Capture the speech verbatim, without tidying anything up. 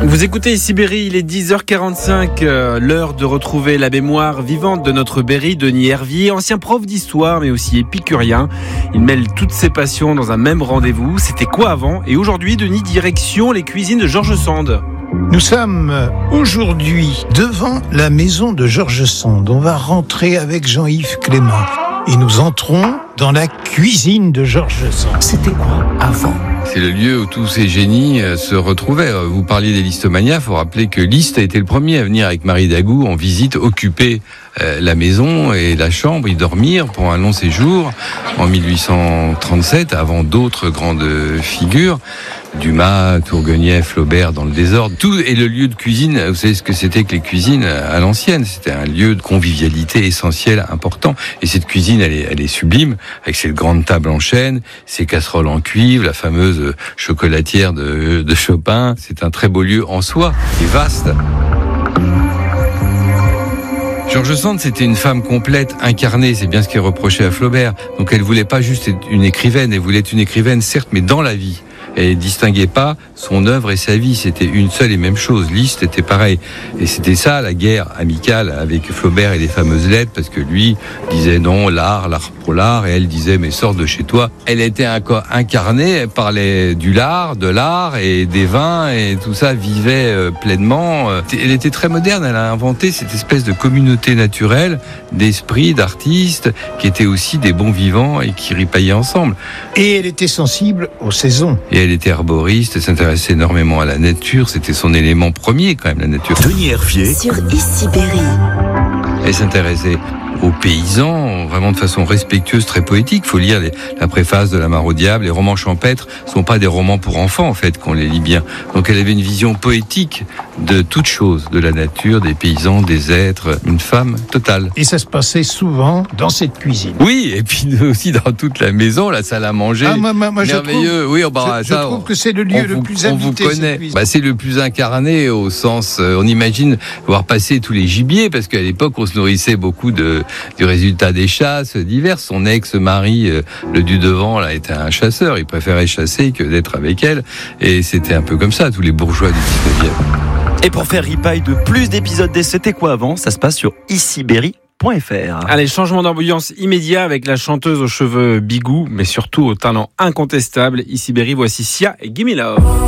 Vous écoutez ici Berry, il est dix heures quarante-cinq, euh, l'heure de retrouver la mémoire vivante de notre Berry, Denis Hervier, ancien prof d'histoire mais aussi épicurien. Il mêle toutes ses passions dans un même rendez-vous. C'était quoi avant ? Et aujourd'hui, Denis, direction les cuisines de George Sand. Nous sommes aujourd'hui devant la maison de George Sand. On va rentrer avec Jean-Yves Clément et nous entrons dans la cuisine de George Sand. C'était quoi avant ? C'est le lieu où tous ces génies se retrouvaient. Vous parliez des Listomania, il faut rappeler que Liszt a été le premier à venir avec Marie Dagout en visite, occuper la maison et la chambre, y dormir pour un long séjour en mille huit cent trente-sept, avant d'autres grandes figures. Dumas, Tourguenieff, Flaubert dans le désordre. Tout est le lieu de cuisine. Vous savez ce que c'était que les cuisines à l'ancienne. C'était un lieu de convivialité essentiel, important. Et cette cuisine, elle est, elle est sublime, avec cette grande table en chêne, ces casseroles en cuivre, la fameuse chocolatière de, de Chopin. C'est un très beau lieu en soi, et vaste. George Sand, c'était une femme complète, incarnée, c'est bien ce qui est reproché à Flaubert. Donc elle voulait pas juste être une écrivaine, elle voulait être une écrivaine, certes, mais dans la vie. Elle distinguait pas son œuvre et sa vie, c'était une seule et même chose. Liszt était pareil. Et c'était ça, la guerre amicale avec Flaubert et les fameuses lettres, parce que lui disait non, l'art, l'art pour l'art, et elle disait mais sors de chez toi. Elle était incarnée, elle parlait du lard, de l'art et des vins, et tout ça vivait pleinement. Elle était très moderne, elle a inventé cette espèce de communauté naturelle, d'esprit, d'artistes, qui étaient aussi des bons vivants et qui ripaillaient ensemble. Et elle était sensible aux saisons. Et elle était arboriste, elle s'intéressait énormément à la nature, c'était son élément premier quand même, la nature. Denis Hervier sur ici Berry. Elle s'intéressait aux paysans, vraiment de façon respectueuse, très poétique. Il faut lire les, la préface de La Mare au diable. Les romans champêtres ne sont pas des romans pour enfants, en fait, qu'on les lit bien. Donc elle avait une vision poétique de toute chose, de la nature, des paysans, des êtres, une femme totale. Et ça se passait souvent dans cette cuisine. Oui, et puis aussi dans toute la maison, la salle à manger. Ah, moi, moi, moi, merveilleux. Je trouve, oui, bah, je, ça, je trouve que c'est le lieu on le vous, plus on habité. Vous connaît. Bah, c'est le plus incarné au sens, euh, on imagine voir passer tous les gibiers, parce qu'à l'époque, on se nourrissait beaucoup de du résultat des chasses diverses. Son ex-mari, euh, le du-devant, là, était un chasseur. Il préférait chasser que d'être avec elle. Et c'était un peu comme ça, tous les bourgeois du dix-neuvième. Et pour faire ripaille de plus d'épisodes des C'était quoi avant, ça se passe sur ici berry point f r. Allez, changement d'ambiance immédiat avec la chanteuse aux cheveux bigoux, mais surtout au talent incontestable. Ici Berry, voici Sia et Gimme Love.